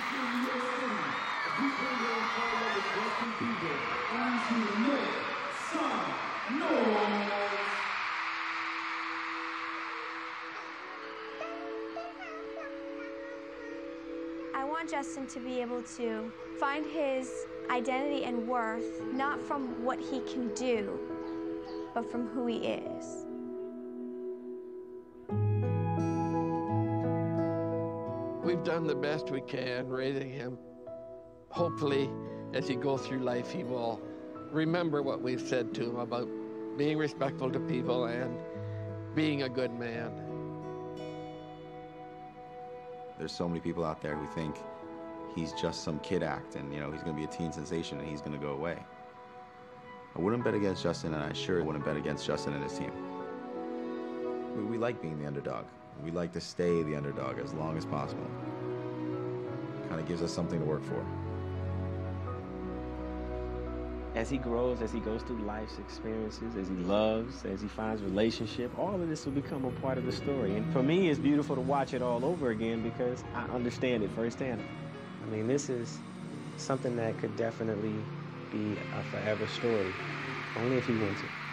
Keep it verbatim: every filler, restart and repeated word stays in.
I want Justin to be able to find his identity and worth, not from what he can do, but from who he is. We've done the best we can raising him. Hopefully, as he goes through life, he will remember what we've said to him about being respectful to people and being a good man. There's so many people out there who think he's just some kid act and, you know, he's going to be a teen sensation and he's going to go away. I wouldn't bet against Justin, and I sure wouldn't bet against Justin and his team. We, we like being the underdog. We like to stay the underdog as long as possible. Kind of gives us something to work for. As he grows, as he goes through life's experiences, as he loves, as he finds relationship, all of this will become a part of the story. And for me, it's beautiful to watch it all over again because I understand it firsthand. I mean, this is something that could definitely be a forever story, only if he wants it.